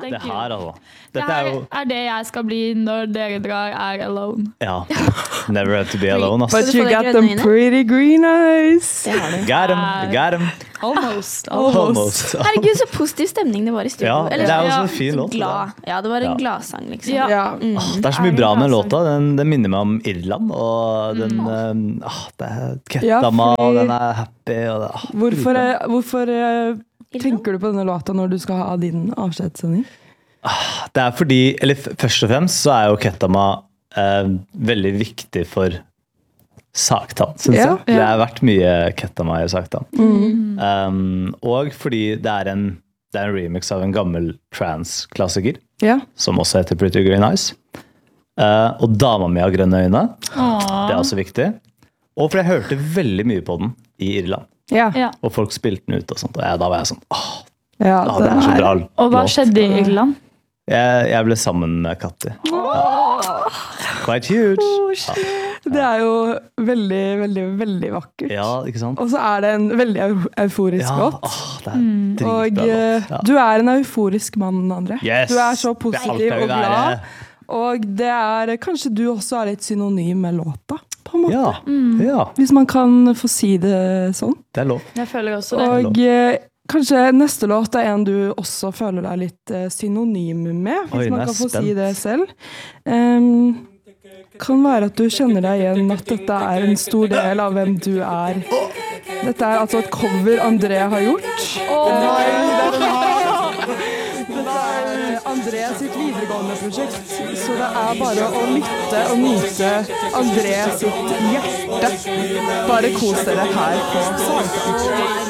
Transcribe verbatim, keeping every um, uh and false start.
Det her, altså. Det Dette her er jo er det jeg skal bli når dere drar er alone. Ja. Never have to be alone, ass. But du you få deg got grønne them øyne? pretty green eyes. Det har du. Got him, got him. Almost. Almost. Herregud, så positiv stemning det var i studio. Ja, det er jo ja, så en fin så låt. glad. Ja, det var en Ja. gladsang, liksom. Ja. Ja. Mm. Åh, det er så mye Er det bra med den glasen? låta. Den, den minner meg om Irland, og den eh, ah, det er Ja, Kettama, og fordi- den er happy, og det, ah, Hvorfor, dritbra. eh, hvorfor eh, tenker du på denne låta når du skal ha din avskjedssending? Det er fordi, eller f- først og fremst så er jo Kettama eh, veldig viktig for Sagtann, synes Ja, jeg. Det har vært mye Kettama i Sagtann. Um, og fordi det er, en, det er en remix av en gammel trans-klassiker, Ja. som også heter Pretty Green Eyes. Eh, og Dama mi har grønne øyne. Det er også viktig. Og fordi jeg hørte veldig mye på den i Irland. Ja. Ja. Og folk spilte den ut og sånt. Og jeg, da var jeg sånn, åh, ja, ah, det er så bra Og hva låt. skjedde i Irland? Jeg, jeg ble sammen med Katti. Ja. Quite huge. Ja. Det er jo veldig, veldig, veldig vakkert. Ja, ikke sant? Og så er det en veldig eu- euforisk Ja, låt. åh, det er Og dritbra eh, låt. Ja. du er en euforisk mann, André. Yes! Du er så Det er alt positiv jeg vil og glad. være. Og det er kanskje du også er litt synonym med låta, på en måte. Ja, ja, Hvis man kan få si det sånn. det er lov. Jeg føler også det. Og eh, kanskje neste låt er en du også føler deg litt eh, synonym med, hvis Oi, nå man er kan jeg få si spent. det selv. Em, kan være at du kjenner deg igjen at dette er en stor del av hvem du er. Dette er altså et cover André har gjort. Dette er André sitt videregående prosjekt, så det er bare å lytte og nyte André sitt hjerte. Bare kos dere her på Sagtann.